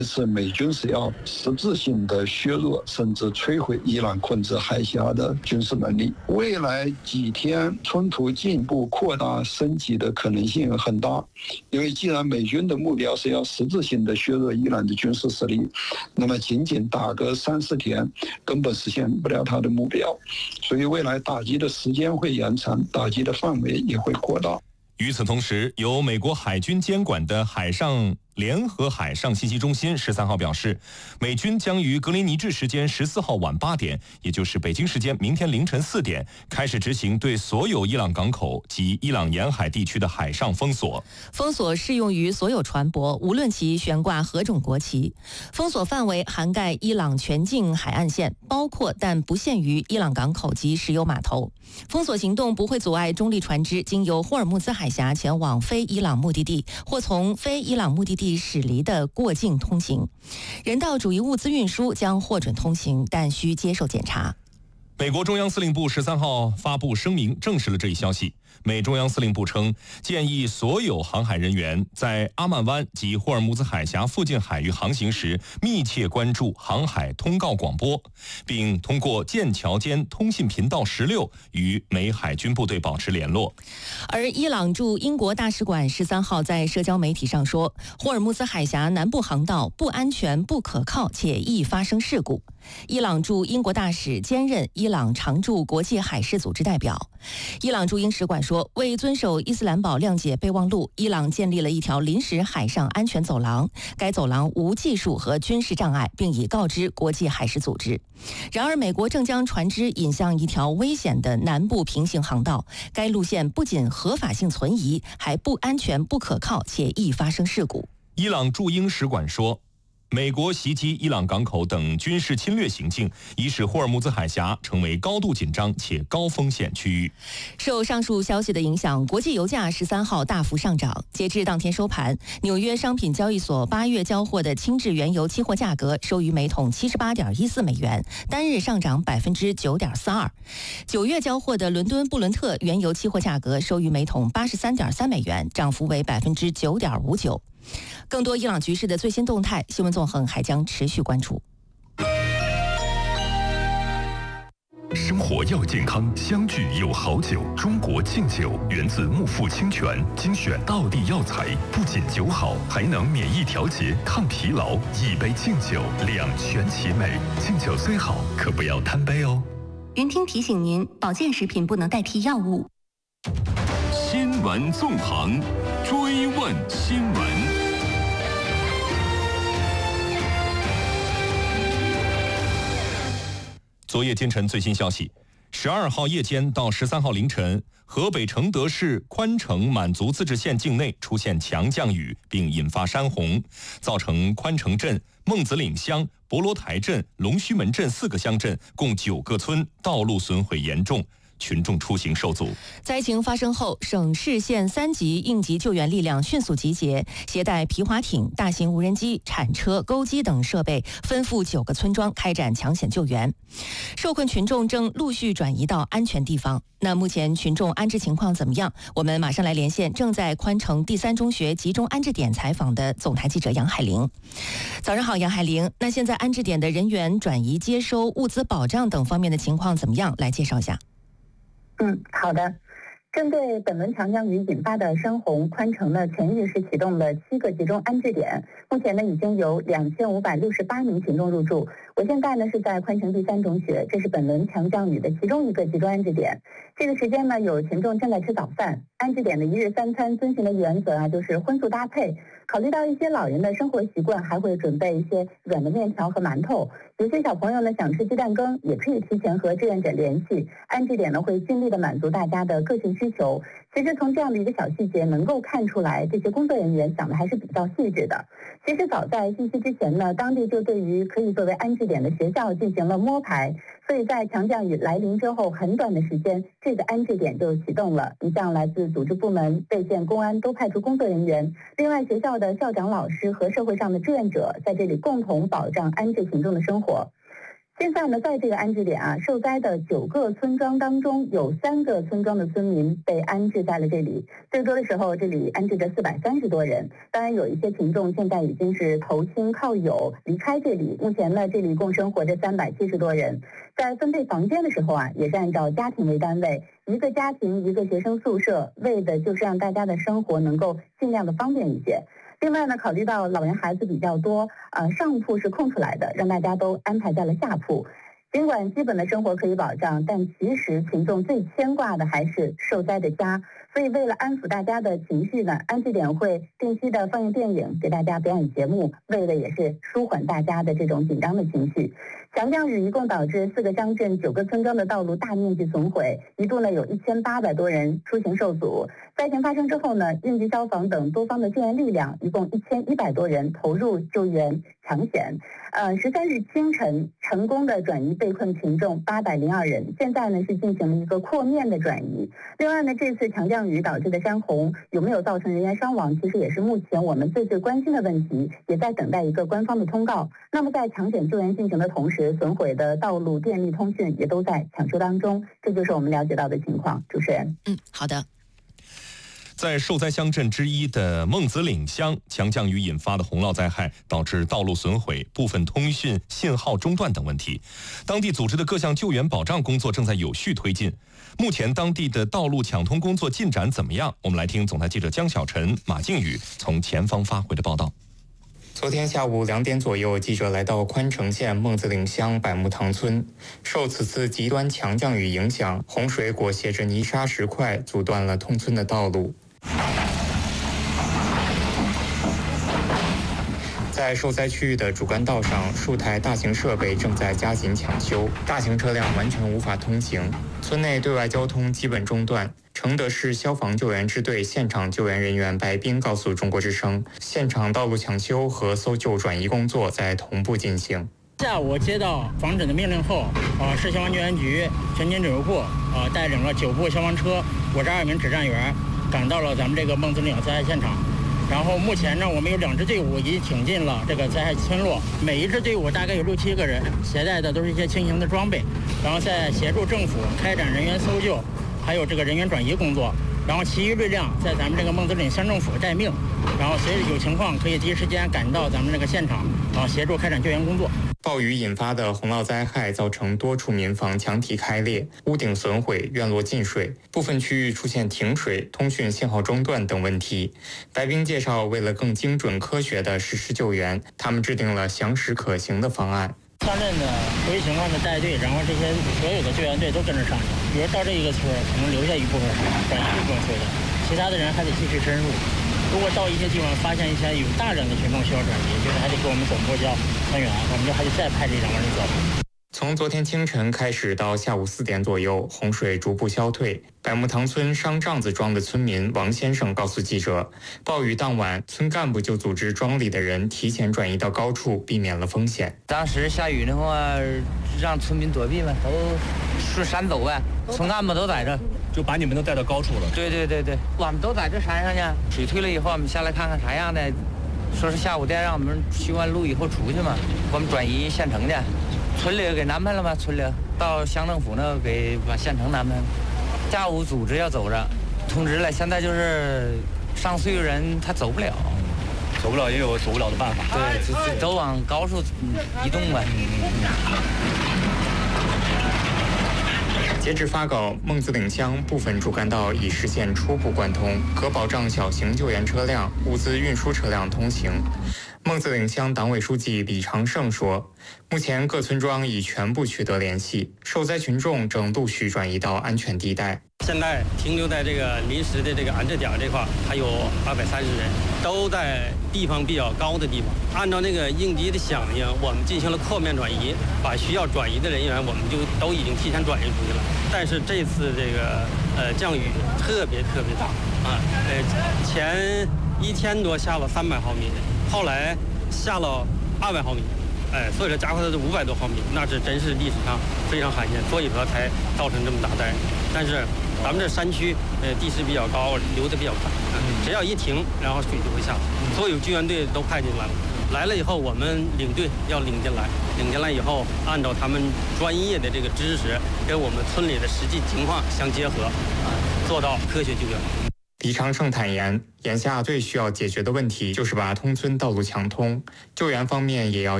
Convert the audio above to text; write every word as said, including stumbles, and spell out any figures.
是美军是要实质性的削弱甚至摧毁伊朗控制海峡的军事能力。未来几天冲突进一步扩大升级的可能性很大，因为既然美军的目标是要实质性的削弱伊朗的军事实力，那么仅仅打个三四天根本实现不了他的目标，所以未来打击的时间会延长，打击的范围也会扩大。 与此同时，由美国海军监管的海上联合海上信息中心十三号表示，美军将于格林尼治时间十四号晚八点，也就是北京时间明天凌晨四点，开始执行对所有伊朗港口及伊朗沿海地区的海上封锁。 封锁适用于所有船舶，无论其悬挂何种国旗。封锁范围涵盖伊朗全境海岸线，包括但不限于伊朗港口及石油码头。封锁行动不会阻碍中立船只经由霍尔木兹海峡前往非伊朗目的地或从非伊朗目的地驶离的过境通行。人道主义物资运输将获准通行，但需接受检查。 美国中央司令部十三号发布声明，证实了这一消息。美中央司令部称，建议所有航海人员在阿曼湾及霍尔木兹海峡附近海域航行时，密切关注航海通告广播，并通过剑桥间通信频道十六与美海军部队保持联络。 而伊朗驻英国大使馆十三号在社交媒体上说，霍尔木兹海峡南部航道不安全、不可靠，且易发生事故。伊朗驻英国大使兼任伊朗常驻国际海事组织代表。伊朗驻英使馆说，为遵守伊斯兰堡谅解备忘录，伊朗建立了一条临时海上安全走廊，该走廊无技术和军事障碍，并已告知国际海事组织。然而，美国正将船只引向一条危险的南部平行航道，该路线不仅合法性存疑，还不安全、不可靠，且易发生事故。 伊朗驻英使馆说，美国袭击伊朗港口等军事侵略行径，已使霍尔木兹海峡成为高度紧张且高风险区域。 受上述消息的影响，国际油价十三号大幅上涨。截至当天收盘，纽约商品交易所八月交货的轻质原油期货价格收于每桶七十八点一四美元，单日上涨百分之九点四二。九月交货的伦敦布伦特原油期货价格收于每桶八十三点三美元，涨幅为百分之九点五九。更多伊朗局势的最新动态，新闻纵横还将持续关注。 生活要健康，相聚有好酒。中国敬酒源自木富清泉，精选道地药材，不仅酒好，还能免疫调节、抗疲劳。一杯敬酒，两全其美。敬酒虽好，可不要贪杯哦。 云听提醒您，保健食品不能代替药物。 新闻纵横，追问新闻。 昨夜今晨最新消息，十二号夜间到十三号凌晨，河北承德市宽城满族自治县境内出现强降雨，并引发山洪，造成宽城镇、孟子岭乡、博罗台镇、龙须门镇四个乡镇共九个村道路损毁严重，群众出行受阻。 灾情发生后，省市县三级应急救援力量迅速集结，携带皮划艇、大型无人机、铲车、钩机等设备，奔赴九个村庄开展抢险救援。受困群众正陆续转移到安全地方。那目前群众安置情况怎么样？我们马上来连线正在宽城第三中学集中安置点采访的总台记者杨海玲。早上好，杨海玲。那现在安置点的人员转移、接收、物资保障等方面的情况怎么样？来介绍一下。 嗯，好的。针对本轮强降雨引发的山洪，宽城呢前一时启动了七个集中安置点，目前呢已经有两千五百六十八名群众入住。我现在呢是在宽城第三中学，这是本轮强降雨的其中一个集中安置点。这个时间呢，有群众正在吃早饭。安置点的一日三餐遵循的原则啊，就是荤素搭配。考虑到一些老人的生活习惯，还会准备一些软的面条和馒头。有些小朋友呢想吃鸡蛋羹，也可以提前和志愿者联系。安置点呢会尽力的满足大家的个性需求。其实从这样的一个小细节能够看出来，这些工作人员想的还是比较细致的。其实早在近期之前呢，当地就对于可以作为安置点的学校进行了摸排，所以在强降雨来临之后，很短的时间，这个安置点就启动了。你像来自组织部门、备县公安都派出工作人员，另外学校的校长、老师和社会上的志愿者在这里共同保障安置群众的生活。 现在呢，在这个安置点啊，受灾的九个村庄当中，有三个村庄的村民被安置在了这里。最多的时候，这里安置着四百三十多人。当然，有一些群众现在已经是投亲靠友离开这里。目前呢，这里共生活着三百七十多人。在分配房间的时候啊，也是按照家庭为单位，一个家庭一个学生宿舍，为的就是让大家的生活能够尽量的方便一些。另外呢，考虑到老人孩子比较多，呃，上铺是空出来的，让大家都安排在了下铺。尽管基本的生活可以保障，但其实群众最牵挂的还是受灾的家。所以为了安抚大家的情绪呢，安置点会定期的放映电影，给大家表演节目，为的也是舒缓大家的这种紧张的情绪。强降雨一共导致四个乡镇、九个村庄的道路大面积损毁，一度呢有一千八百多人出行受阻。灾情发生之后呢，应急消防等多方的救援力量，一共一千一百多人投入救援抢险。呃，十三日清晨成功的转移被困群众八百零二人，现在呢是进行了一个扩面的转移。另外呢，这次强降雨导致的山洪有没有造成人员伤亡，其实也是目前我们最最关心的问题，也在等待一个官方的通告。那么在抢险救援进行的同时，损毁的道路、电力、通讯也都在抢修当中，这就是我们了解到的情况。主持人， 嗯，好的。 在受灾乡镇之一的孟子岭乡，强降雨引发的洪涝灾害导致道路损毁、部分通讯信号中断等问题。当地组织的各项救援保障工作正在有序推进。目前当地的道路抢通工作进展怎么样？我们来听总台记者江小晨、马靖宇从前方发回的报道。 昨天下午两点左右，记者来到宽城县孟子岭乡百木塘村。受此次极端强降雨影响，洪水裹挟着泥沙石块，阻断了通村的道路。在受灾区域的主干道上，数台大型设备正在加紧抢修，大型车辆完全无法通行。村内对外交通基本中断。承德市消防救援支队现场救援人员白斌告诉中国之声，现场道路抢修和搜救转移工作在同步进行。 下午接到防诊的命令后，啊，市消防救援局全勤指挥部啊带领了九部消防车，五十二名指战员赶到了咱们这个孟子岭灾害现场。然后目前呢，我们有两支队伍已经挺进了这个灾害村落，每一支队伍大概有六七个人，携带的都是一些轻型的装备，然后在协助政府开展人员搜救，还有这个人员转移工作。然后其余力量在咱们这个孟子岭乡政府待命，然后随时有情况可以第一时间赶到咱们这个现场，啊，协助开展救援工作。 暴雨引发的洪涝灾害造成多处民房墙体开裂、屋顶损毁、院落进水，部分区域出现停水、通讯信号中断等问题。白冰介绍，为了更精准科学地实施救援，他们制定了详实可行的方案。 乡镇的突发情况的带队，然后这些所有的救援队都跟着上去。比如到这一个村，可能留下一部分人，转移一部分村的，其他的人还得继续深入。如果到一些地方发现一些有大量的群众需要转移，就是还得给我们总部交船员，我们就还得再派力量往里走。 从昨天清晨开始到下午四点左右，洪水逐步消退。百木塘村商帐子庄的村民王先生告诉记者，暴雨当晚，村干部就组织庄里的人提前转移到高处，避免了风险。 当时下雨的话，让村民躲避嘛，都顺山走呗。村干部都在这， 就把你们都带到高处了。 对对对对，我们都在这山上呢。水退了以后，我们下来看看啥样的。说是下午再让我们修完路以后出去嘛，我们转移县城去。村里给安排了吗？村里到乡政府那给把县城安排了。下午组织要走着，通知了。现在就是上岁数人他走不了， 走不了也有走不了的办法。 对，都往高处移动吧。 截至发稿，孟子岭乡部分主干道已实现初步贯通，可保障小型救援车辆、物资运输车辆通行。孟子岭乡党委书记李长胜说，目前各村庄已全部取得联系，受灾群众正陆续转移到安全地带。 现在停留在这个临时的这个安置点这块还有二百三十人，都在地方比较高的地方。按照那个应急的响应，我们进行了扩面转移，把需要转移的人员我们就都已经提前转移出去了。但是这次这个呃降雨特别特别大啊，呃前一天多下了三百毫米，后来下了二百毫米。哎，所以说加快的是五百多毫米，那是真是历史上非常罕见，所以说才造成这么大灾。但是咱们这山区，呃，地势比较高，流得比较快，只要一停，然后水就会下，所有救援队都派进来了。 来了以后，我们领队要领进来，领进来以后，按照他们专业的这个知识，跟我们村里的实际情况相结合，啊，做到科学救援。 李长胜坦言，眼下最需要解决的问题就是把通村道路抢通，救援方面也要